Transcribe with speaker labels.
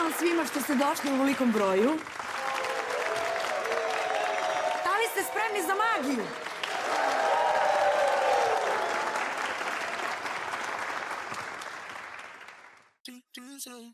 Speaker 1: vam svima što ste došli u velikom broju. Da li ste spremni za magiju?